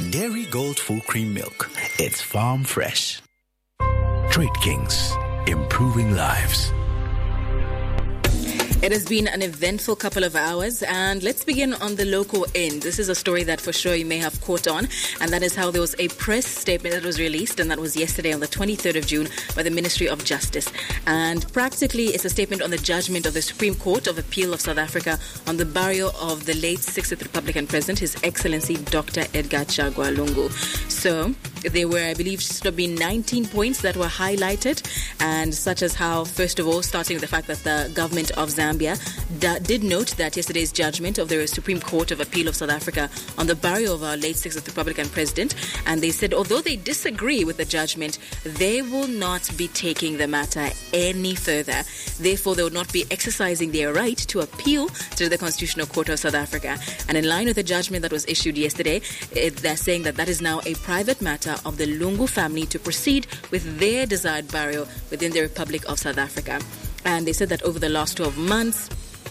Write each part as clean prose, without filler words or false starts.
Dairy Gold Full Cream Milk. It's farm fresh. Trade Kings, improving lives. It has been an eventful couple of hours, and let's begin on the local end. This is a story that for sure you may have caught on, and that is how there was a press statement that was released, and that was yesterday on the 23rd of June by the Ministry of Justice. And practically, it's a statement on the judgment of the Supreme Court of Appeal of South Africa on the burial of the late 6th Republican President, His Excellency Dr. Edgar Chagwa Lungu. So, there were, I believe, should have been 19 points that were highlighted, and such as how, first of all, starting with the fact that the government of Zambia did note that yesterday's judgment of the Supreme Court of Appeal of South Africa on the burial of our late 6th Republican President, and they said although they disagree with the judgment, they will not be taking the matter any further. Therefore, they will not be exercising their right to appeal to the Constitutional Court of South Africa. And in line with the judgment that was issued yesterday, they're saying that that is now a private matter of the Lungu family to proceed with their desired burial within the Republic of South Africa. And they said that over the last 12 months,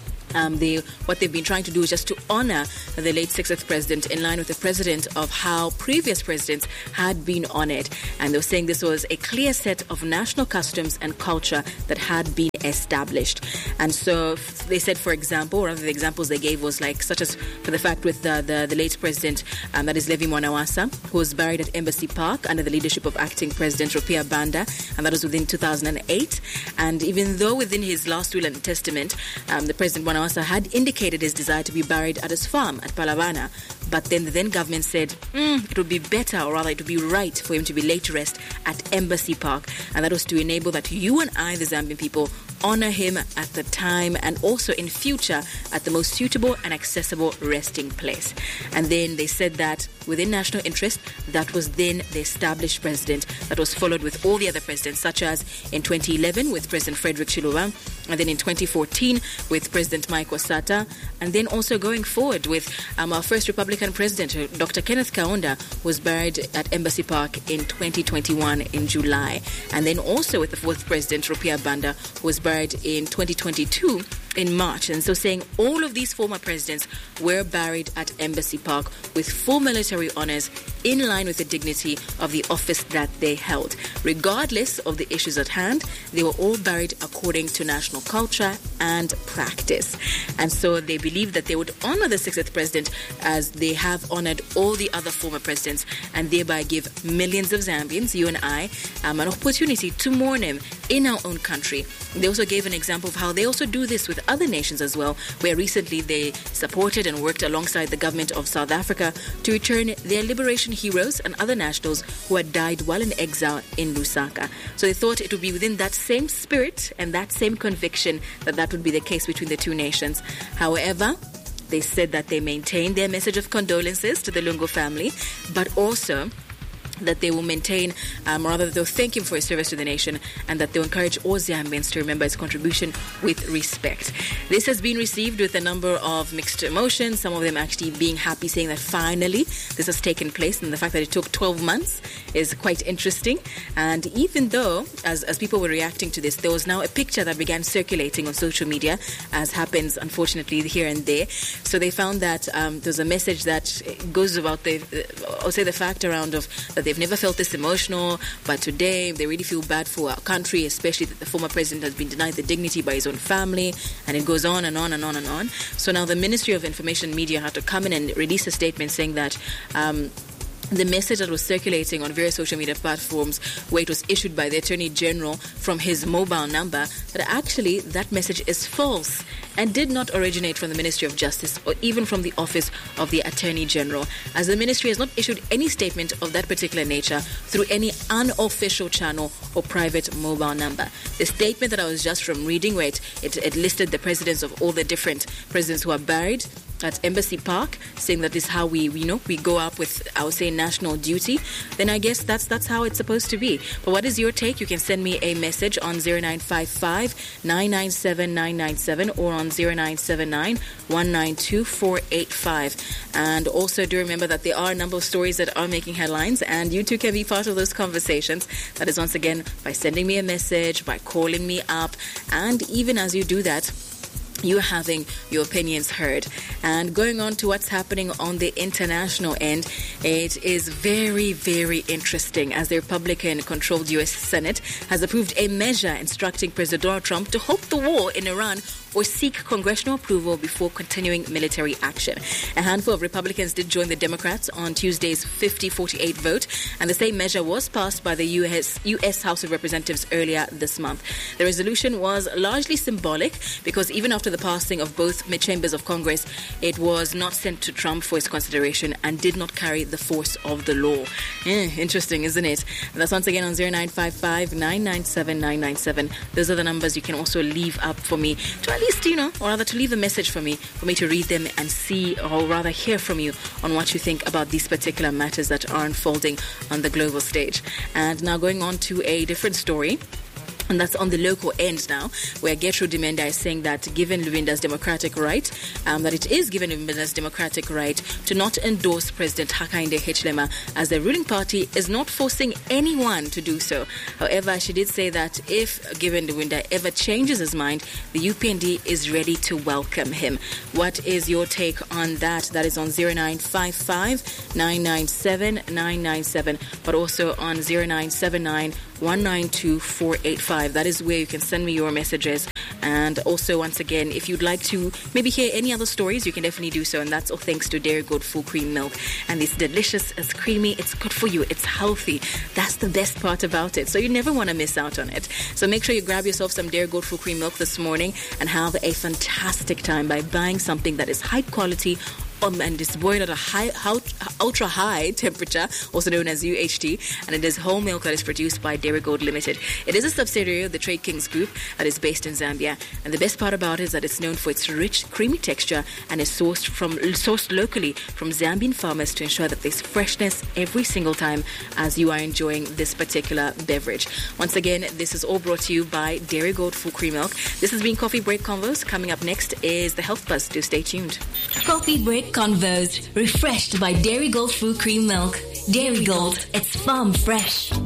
what they've been trying to do is just to honor the late 6th president in line with the precedent of how previous presidents had been honored. And they were saying this was a clear set of national customs and culture that had been established. And so they said, for example, one of the examples they gave was like, such as for the fact with the late president, that is Levi Mwanawasa, who was buried at Embassy Park under the leadership of acting President Rupiah Banda, and that was within 2008. And even though within his last will and testament, the President Mwanawasa had indicated his desire to be buried at his farm at Palavana, but then the then government said it would be better, or rather it would be right for him to be laid to rest at Embassy Park, and that was to enable that you and I, the Zambian people, honor him at the time and also in future at the most suitable and accessible resting place. And then they said that within national interest, that was then the established president that was followed with all the other presidents, such as in 2011 with President Frederick Chiluba, and then in 2014 with President Mike Wasata, and then also going forward with our first Republican president, Dr. Kenneth Kaunda, was buried at Embassy Park in 2021 in July. And then also with the fourth president, Rupiah Banda, who was buried in 2022 in March. And so saying all of these former presidents were buried at Embassy Park with full military honors in line with the dignity of the office that they held. Regardless of the issues at hand, they were all buried according to national culture and practice. And so they believed that they would honor the 6th president as they have honored all the other former presidents, and thereby give millions of Zambians, you and I, an opportunity to mourn him in our own country. They also gave an example of how they also do this with other nations as well, where recently they supported and worked alongside the government of South Africa to return their liberation heroes and other nationals who had died while in exile in Lusaka. So they thought it would be within that same spirit and that same conviction that would be the case between the two nations. However, they said that they maintained their message of condolences to the Lungu family, but also that they will maintain, rather they'll thank him for his service to the nation, and that they'll encourage all Zambians to remember his contribution with respect. This has been received with a number of mixed emotions, some of them actually being happy, saying that finally this has taken place, and the fact that it took 12 months is quite interesting. And even though, as people were reacting to this, there was now a picture that began circulating on social media, as happens unfortunately here and there. So they found that there's a message that goes about the fact around of that they've never felt this emotional, but today they really feel bad for our country, especially that the former president has been denied the dignity by his own family, and it goes on and on and on and on. So now the Ministry of Information and Media had to come in and release a statement saying that the message that was circulating on various social media platforms, where it was issued by the Attorney General from his mobile number, that actually that message is false and did not originate from the Ministry of Justice or even from the Office of the Attorney General, as the Ministry has not issued any statement of that particular nature through any unofficial channel or private mobile number. The statement that I was just from reading, where it listed the presidents of all the different presidents who are buried at Embassy Park, saying that is how we go up with, I would say, national duty, then I guess that's how it's supposed to be. But what is your take? You can send me a message on 0955 997 997 or on 0979 192 485. And also do remember that there are a number of stories that are making headlines, and you too can be part of those conversations. That is once again by sending me a message, by calling me up, and even as you do that, you're having your opinions heard. And going on to what's happening on the international end, it is very, very interesting as the Republican-controlled U.S. Senate has approved a measure instructing President Donald Trump to halt the war in Iran or seek congressional approval before continuing military action. A handful of Republicans did join the Democrats on Tuesday's 50-48 vote, and the same measure was passed by the U.S. House of Representatives earlier this month. The resolution was largely symbolic because even after the passing of both mid-chambers of Congress, it was not sent to Trump for his consideration and did not carry the force of the law. Interesting, isn't it? And that's once again on 0955-997-997. Those are the numbers you can also leave up for me to at least, or rather to leave a message for me to read them and see, or rather hear from you on what you think about these particular matters that are unfolding on the global stage. And now going on to a different story. And that's on the local end now, where Gertrude Dimenda is saying that given Luvinda's democratic right, that it is given Luvinda's democratic right to not endorse President Hakainde Hichilema, as the ruling party is not forcing anyone to do so. However, she did say that if given Luvinda ever changes his mind, the UPND is ready to welcome him. What is your take on that? That is on 0955-997-997, but also on 0979-192-485. That is where you can send me your messages. And also, once again, if you'd like to maybe hear any other stories, you can definitely do so. And that's all thanks to Dairy Gold Full Cream Milk. And it's delicious, it's creamy, it's good for you, it's healthy. That's the best part about it. So you never want to miss out on it. So make sure you grab yourself some Dairy Gold Full Cream Milk this morning and have a fantastic time by buying something that is high quality and is boiled at a ultra high temperature, also known as UHT, and it is whole milk that is produced by Dairy Gold Limited. It is a subsidiary of the Trade Kings Group that is based in Zambia, and the best part about it is that it's known for its rich, creamy texture and is sourced locally from Zambian farmers to ensure that there's freshness every single time as you are enjoying this particular beverage. Once again, this is all brought to you by Dairy Gold Full Cream Milk. This has been Coffee Break Convos. Coming up next is the Health Buzz. Do stay tuned. Coffee Break Convos, refreshed by Dairy Gold Full Cream Milk. Dairy Gold, it's farm fresh.